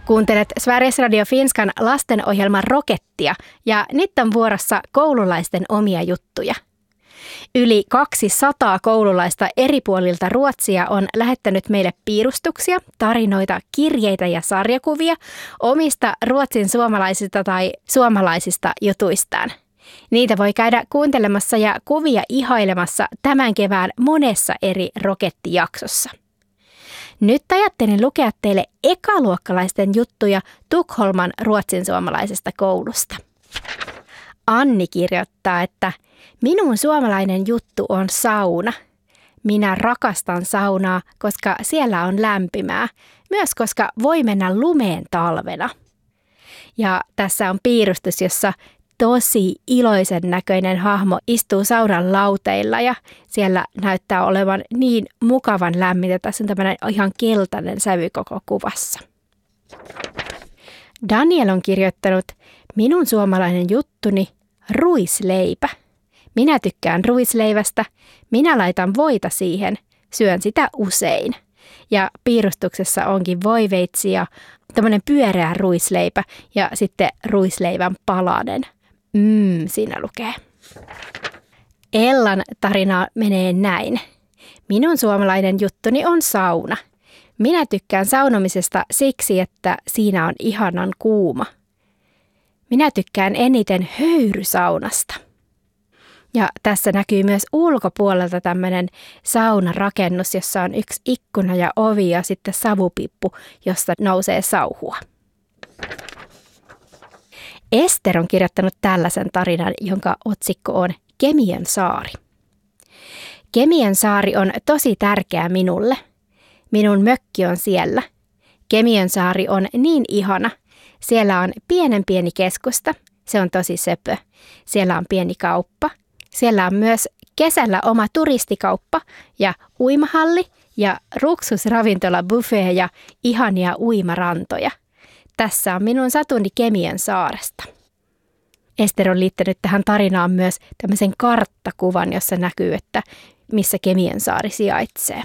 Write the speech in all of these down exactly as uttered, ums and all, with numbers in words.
Kuuntelet Sveriges Radio Finskan lastenohjelman Rokettia ja nyt on vuorossa koululaisten omia juttuja. Yli kaksisataa koululaista eri puolilta Ruotsia on lähettänyt meille piirustuksia, tarinoita, kirjeitä ja sarjakuvia omista ruotsin suomalaisista tai suomalaisista jutuistaan. Niitä voi käydä kuuntelemassa ja kuvia ihailemassa tämän kevään monessa eri Rokettijaksossa. Nyt ajattelin lukea teille ekaluokkalaisten juttuja Tukholman ruotsinsuomalaisesta koulusta. Anni kirjoittaa, että minun suomalainen juttu on sauna. Minä rakastan saunaa, koska siellä on lämpimää, myös koska voi mennä lumeen talvena. Ja tässä on piirustus, jossa tosi iloisen näköinen hahmo istuu saunan lauteilla ja siellä näyttää olevan niin mukavan lämmintä. Tässä on tämmöinen ihan keltainen sävy koko kuvassa. Daniel on kirjoittanut, minun suomalainen juttuni, ruisleipä. Minä tykkään ruisleivästä, minä laitan voita siihen, syön sitä usein. Ja piirustuksessa onkin voiveitsi ja tämmöinen pyöreä ruisleipä ja sitten ruisleivän palanen. Mmm, siinä lukee. Ellan tarina menee näin. Minun suomalainen juttuni on sauna. Minä tykkään saunomisesta siksi, että siinä on ihanan kuuma. Minä tykkään eniten höyrysaunasta. Ja tässä näkyy myös ulkopuolelta tämmöinen saunarakennus, jossa on yksi ikkuna ja ovi ja sitten savupippu, josta nousee sauhua. Ester on kirjoittanut tällaisen tarinan, jonka otsikko on Kemien saari. Kemien saari on tosi tärkeä minulle. Minun mökki on siellä. Kemien saari on niin ihana. Siellä on pienen pieni keskusta. Se on tosi söpö. Siellä on pieni kauppa. Siellä on myös kesällä oma turistikauppa ja uimahalli ja luksusravintola buffet ja ihania uimarantoja. Tässä on minun satuni Kemien saaresta. Ester on liittänyt tähän tarinaan myös tämmöisen karttakuvan, jossa näkyy, että missä Kemien saari sijaitsee.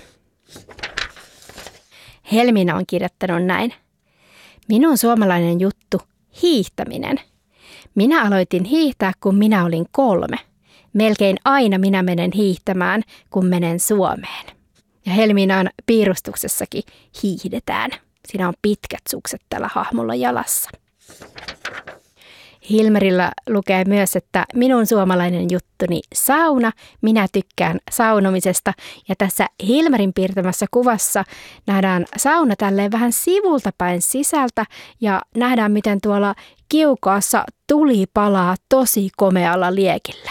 Helmina on kirjoittanut näin. Minun suomalainen juttu, hiihtäminen. Minä aloitin hiihtää, kun minä olin kolme. Melkein aina minä menen hiihtämään, kun menen Suomeen. Ja Helminan piirustuksessakin hiihdetään. Siinä on pitkät sukset tällä hahmolla jalassa. Hilmerillä lukee myös, että minun suomalainen juttuni sauna, minä tykkään saunomisesta. Ja tässä Hilmerin piirtämässä kuvassa nähdään sauna tälleen vähän sivulta päin sisältä ja nähdään, miten tuolla kiukaassa tuli palaa tosi komealla liekillä.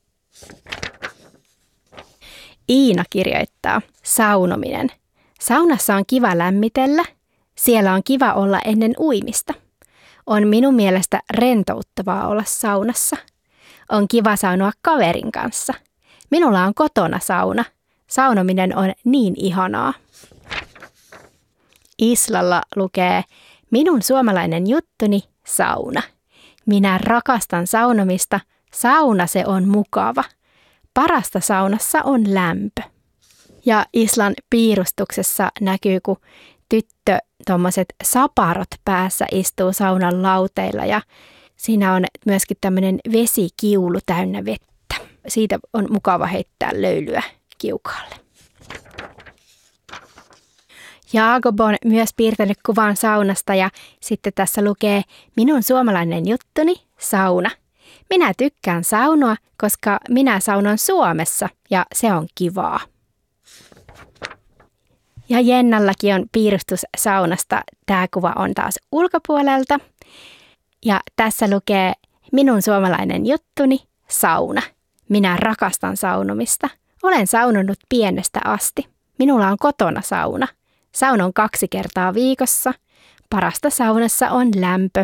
Iina kirjoittaa, saunominen. Saunassa on kiva lämmitellä. Siellä on kiva olla ennen uimista. On minun mielestä rentouttavaa olla saunassa. On kiva saunoa kaverin kanssa. Minulla on kotona sauna. Saunominen on niin ihanaa. Islalla lukee, minun suomalainen juttuni, sauna. Minä rakastan saunomista. Sauna se on mukava. Parasta saunassa on lämpö. Ja Islan piirustuksessa näkyy, kun tyttö tuommoiset saparot päässä istuu saunan lauteilla ja siinä on myöskin tämmöinen vesikiulu täynnä vettä. Siitä on mukava heittää löylyä kiukaalle. Jaakob on myös piirtänyt kuvan saunasta ja sitten tässä lukee minun suomalainen juttuni, sauna. Minä tykkään saunoa, koska minä saunon Suomessa ja se on kivaa. Ja Jennallakin on piirustus saunasta. Tämä kuva on taas ulkopuolelta. Ja tässä lukee minun suomalainen juttuni, sauna. Minä rakastan saunomista. Olen saunonut pienestä asti. Minulla on kotona sauna. Saunon kaksi kertaa viikossa. Parasta saunassa on lämpö.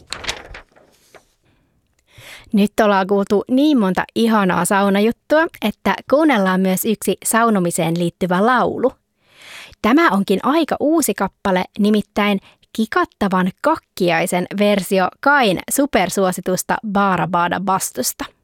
Nyt ollaan kuultu niin monta ihanaa saunajuttua, että kuunnellaan myös yksi saunomiseen liittyvä laulu. Tämä onkin aika uusi kappale, nimittäin Kikattavan kakkiaisen versio Kain supersuositusta Bara Bada Bastusta.